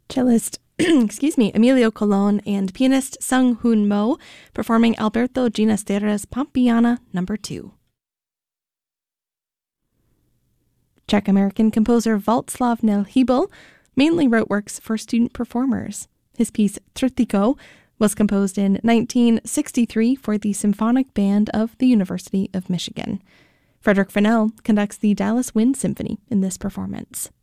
Cellist Emilio Colon and pianist Sung Hoon Mo performing Alberto Ginastera's Pampiana No. 2. Czech-American composer Václav Nehlíbl mainly wrote works for student performers. His piece Tritico was composed in 1963 for the Symphonic Band of the University of Michigan. Frederick Fennell conducts the Dallas Wind Symphony in this performance.